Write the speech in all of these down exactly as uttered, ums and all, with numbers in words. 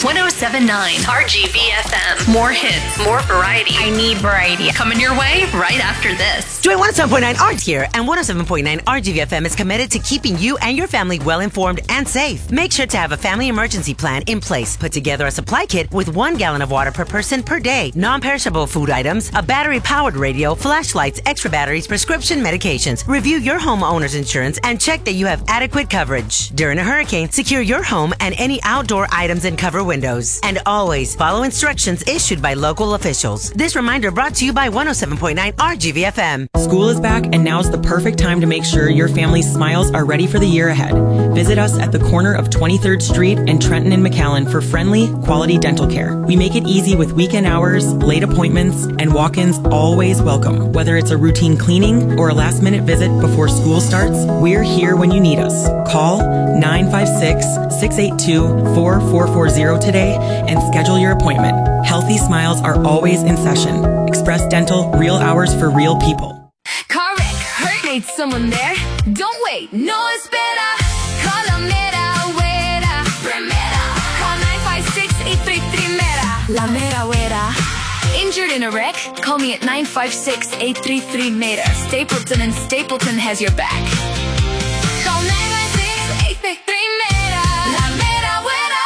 one oh seven point nine R G V F M. More hits, more variety. I need variety. Coming your way right after this. Joy one oh seven point nine Art here, and one oh seven point nine R G V F M is committed to keeping you and your family well informed and safe. Make sure to have a family emergency plan in place. Put together a supply kit with one gallon of water per person per day, non-perishable food items, a battery-powered radio, flashlights, extra batteries, prescription medications. Review your homeowner's insurance and check that you have adequate coverage. During a hurricane, secure your home and any outdoor items and cover windows. And always follow instructions issued by local officials. This reminder brought to you by one oh seven point nine R G V F M. School is back, and now's the perfect time to make sure your family's smiles are ready for the year ahead. Visit us at the corner of twenty-third Street and Trenton and McAllen for friendly, quality dental care. We make it easy with weekend hours, late appointments, and walk-ins always welcome. Whether it's a routine cleaning or a last-minute visit before school starts, we're here when you need us. Call nine five six, six eight two, four four four zero today and schedule your appointment. Healthy smiles are always in session. Express Dental, real hours for real people. Car wreck, hurt, need someone there. Don't wait, no espera. Call la mera güera. Primera. Call nine five six, eight three three mera. La mera güera. Injured in a wreck? Call me at nine five six, eight three three mera. Stapleton and Stapleton has your back. Call nine five six, eight three three mera. La mera güera.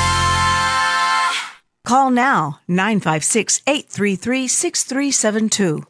Call now, nine five six, eight three three, six three seven two.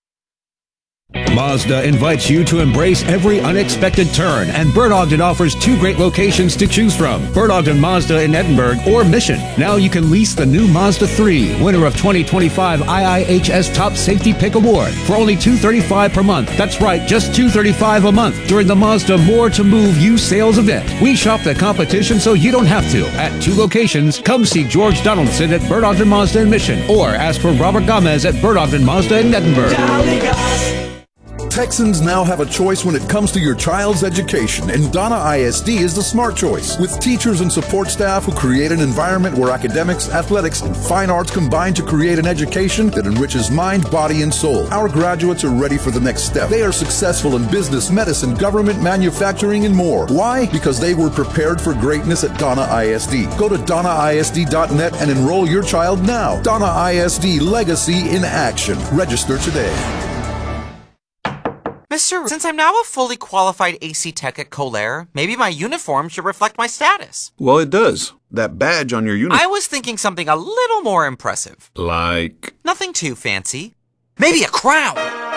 Mazda invites you to embrace every unexpected turn, and Bert Ogden offers two great locations to choose from: Bert Ogden Mazda in Edinburgh or Mission. Now you can lease the new Mazda three, winner of twenty twenty-five I I H S Top Safety Pick Award, for only two hundred thirty-five dollars per month. That's right, just two hundred thirty-five dollars a month during the Mazda More to Move You sales event. We shop the competition so you don't have to. At two locations, come see George Donaldson at Bert Ogden Mazda in Mission, or ask for Robert Gomez at Bert Ogden Mazda in Edinburgh. Texans now have a choice when it comes to your child's education, and Donna I S D is the smart choice. With teachers and support staff who create an environment where academics, athletics, and fine arts combine to create an education that enriches mind, body, and soul. Our graduates are ready for the next step. They are successful in business, medicine, government, manufacturing, and more. Why? Because they were prepared for greatness at Donna I S D. Go to Donna I S D dot net and enroll your child now. Donna I S D, Legacy in Action. Register today. Mister, since I'm now a fully qualified A C tech at Kohler, maybe my uniform should reflect my status. Well, it does. That badge on your uniform. I was thinking something a little more impressive. Like? Nothing too fancy. Maybe a crown.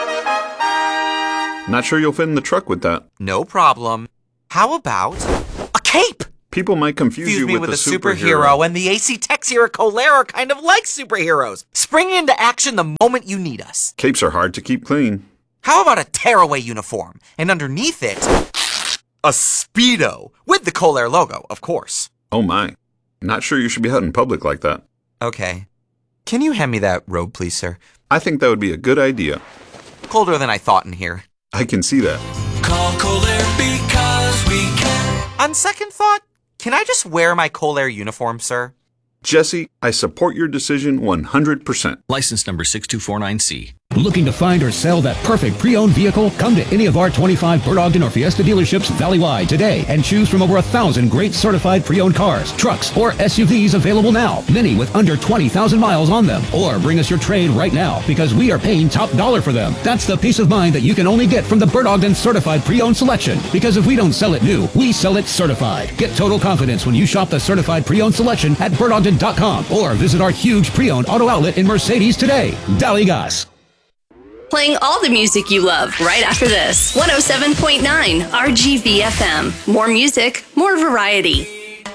Not sure you'll fit in the truck with that. No problem. How about a cape? People might confuse Confuse you me with, with a a superhero. superhero, and the A C techs here at Kohler are kind of like superheroes, springing into action the moment you need us. Capes are hard to keep clean. How about a tearaway uniform, and underneath it, a Speedo, with the Kohler logo, of course. Oh my. Not sure you should be out in public like that. Okay. Can you hand me that robe, please, sir? I think that would be a good idea. Colder than I thought in here. I can see that. Call Kohler because we care. On second thought, can I just wear my Kohler uniform, sir? Jesse, I support your decision one hundred percent. License number six two four nine C. Looking to find or sell that perfect pre-owned vehicle? Come to any of our twenty-five Bert Ogden or Fiesta dealerships valley-wide today and choose from over a thousand great certified pre-owned cars, trucks, or S U Vs available now. Many with under twenty thousand miles on them. Or bring us your trade right now because we are paying top dollar for them. That's the peace of mind that you can only get from the Bert Ogden certified pre-owned selection. Because if we don't sell it new, we sell it certified. Get total confidence when you shop the certified pre-owned selection at Bert Ogden dot com or visit our huge pre-owned auto outlet in Mercedes today. Daligas. Playing all the music you love right after this. one oh seven point nine R G V F M. More music, more variety.